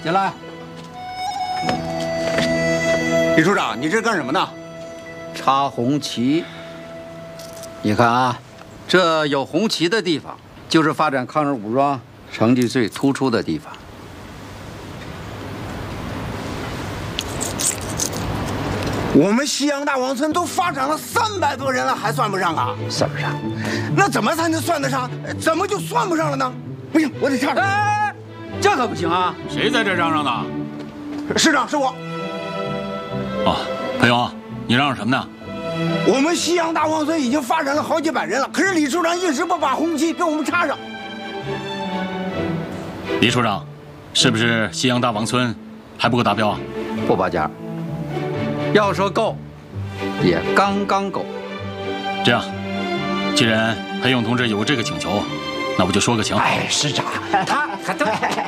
进来。 李处长，你这干什么呢？ 插红旗。你看啊，这有红旗的地方，就是发展抗日武装成绩最突出的地方。 我们西洋大王村都发展了300多人了，还算不上啊？ 算不上。 那怎么才能算得上？怎么就算不上了呢？不行，我得唱。 哎，这可不行啊！ 谁在这嚷嚷呢？ 市长是我。 哦，裴勇，你嚷嚷什么呢？ 我们西洋大王村已经发展了好几百人了，可是李处长一直不把红旗给我们插上。 李处长，是不是西洋大王村还不够达标啊？ 不拔尖儿。要说够，也刚刚够。 这样，既然裴勇同志有这个请求，那我就说个情。 哎，市长，他对。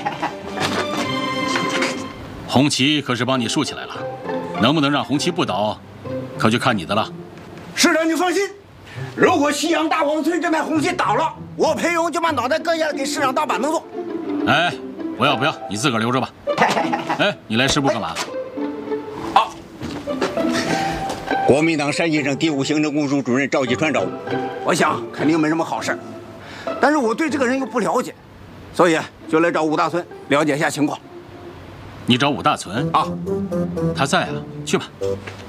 红旗可是帮你竖起来了，能不能让红旗不倒，可就看你的了。 市长，你放心，如果西洋大王村这面红旗倒了，我裴勇就把脑袋割下来给市长当板凳坐。 哎，不要，你自个儿留着吧。哎，你来师部干嘛？ 国民党山西省第5行政工署主任赵继川找我，我想肯定没什么好事，但是我对这个人又不了解，所以就来找武大村了解一下情况。 你找武大存啊？ 他在啊，去吧。